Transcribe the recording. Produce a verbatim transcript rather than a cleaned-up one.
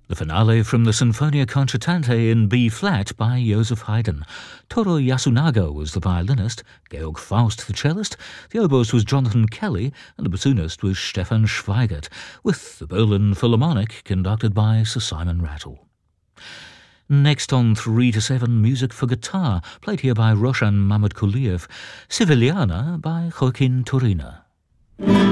The finale from the Sinfonia Concertante in B-flat by Joseph Haydn. Toru Yasunaga was the violinist, Georg Faust the cellist, the oboist was Jonathan Kelly, and the bassoonist was Stefan Schweigert, with the Berlin Philharmonic conducted by Sir Simon Rattle. Next on three to seven, music for guitar, played here by Roshan Mahmudkuliyev, Sevillana by Joaquin Turina.